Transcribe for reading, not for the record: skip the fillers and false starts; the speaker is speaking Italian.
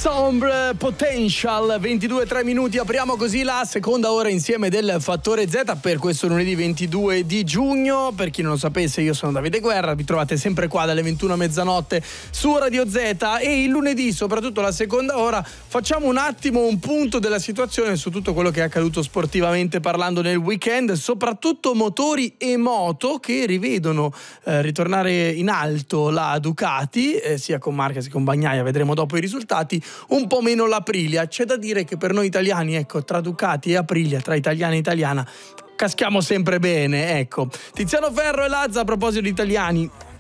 Sombre Potential, 22-3 minuti, apriamo così la seconda ora insieme del Fattore Z per questo lunedì 22 di giugno. Per chi non lo sapesse, io sono Davide Guerra, vi trovate sempre qua dalle 21 a mezzanotte su Radio Z, e il lunedì, soprattutto la seconda ora, facciamo un attimo un punto della situazione su tutto quello che è accaduto sportivamente parlando nel weekend, soprattutto motori e moto che rivedono ritornare in alto la Ducati, sia con Marquez sia con Bagnaia, vedremo dopo i risultati, un po' meno l'Aprilia. C'è da dire che per noi italiani, ecco, tra Ducati e Aprilia, tra italiana e italiana, caschiamo sempre bene, ecco. Tiziano Ferro e Lazza, a proposito di italiani,